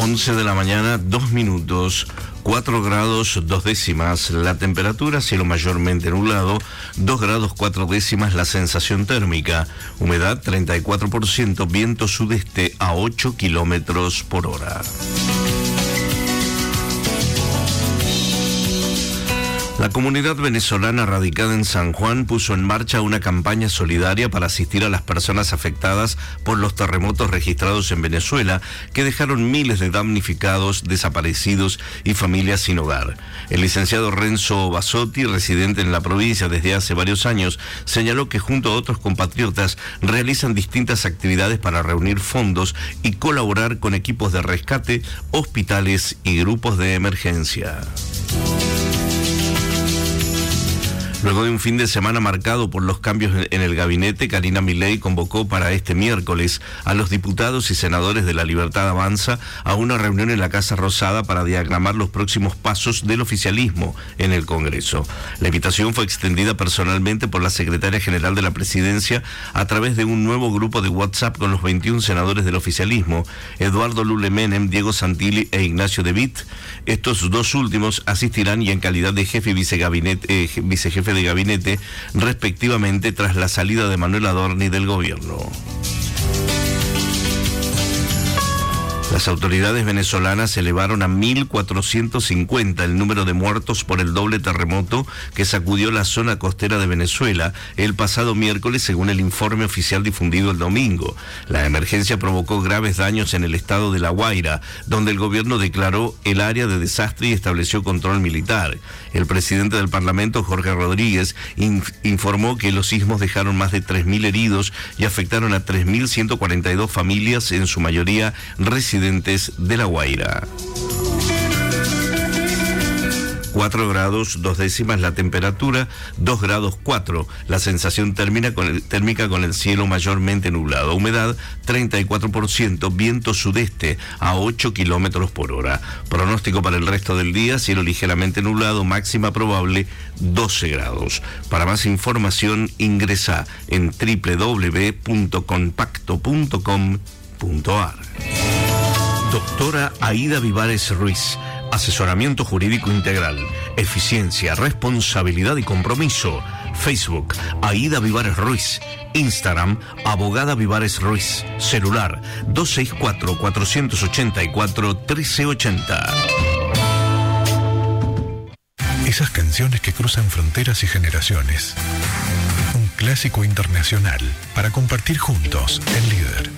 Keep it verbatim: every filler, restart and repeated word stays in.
once de la mañana, dos minutos, cuatro grados, dos décimas, la temperatura, cielo mayormente nublado, dos grados, cuatro décimas, la sensación térmica, humedad treinta y cuatro por ciento, viento sudeste a ocho kilómetros por hora. La comunidad venezolana radicada en San Juan puso en marcha una campaña solidaria para asistir a las personas afectadas por los terremotos registrados en Venezuela, que dejaron miles de damnificados, desaparecidos y familias sin hogar. El licenciado Renzo Basotti, residente en la provincia desde hace varios años, señaló que junto a otros compatriotas realizan distintas actividades para reunir fondos y colaborar con equipos de rescate, hospitales y grupos de emergencia. Luego de un fin de semana marcado por los cambios en el gabinete, Karina Milei convocó para este miércoles a los diputados y senadores de La Libertad Avanza a una reunión en la Casa Rosada para diagramar los próximos pasos del oficialismo en el Congreso. La invitación fue extendida personalmente por la secretaria general de la Presidencia a través de un nuevo grupo de WhatsApp con los veintiún senadores del oficialismo, Eduardo Lule Menem, Diego Santilli e Ignacio de Witt. Estos dos últimos asistirán y en calidad de jefe y vicegabinete, eh, vicejefe de gabinete, respectivamente, tras la salida de Manuel Adorni del gobierno. Las autoridades venezolanas elevaron a mil cuatrocientos cincuenta el número de muertos por el doble terremoto que sacudió la zona costera de Venezuela el pasado miércoles, según el informe oficial difundido el domingo. La emergencia provocó graves daños en el estado de La Guaira, donde el gobierno declaró el área de desastre y estableció control militar. El presidente del Parlamento, Jorge Rodríguez, inf- informó que los sismos dejaron más de tres mil heridos y afectaron a tres mil ciento cuarenta y dos familias, en su mayoría residentes de La Guaira. cuatro grados, dos décimas la temperatura, dos grados cuatro, la sensación térmica con el, térmica con el cielo mayormente nublado, humedad treinta y cuatro por ciento, viento sudeste a ocho kilómetros por hora. Pronóstico para el resto del día, cielo ligeramente nublado, máxima probable doce grados. Para más información ingresa en doble u doble u doble u punto compacto punto com punto a r. Doctora Aida Vivares Ruiz, asesoramiento jurídico integral, eficiencia, responsabilidad y compromiso. Facebook, Aida Vivares Ruiz. Instagram, Abogada Vivares Ruiz. Celular, dos seis cuatro, cuatro ocho cuatro, uno tres ocho cero. Esas canciones que cruzan fronteras y generaciones. Un clásico internacional para compartir juntos en Líder.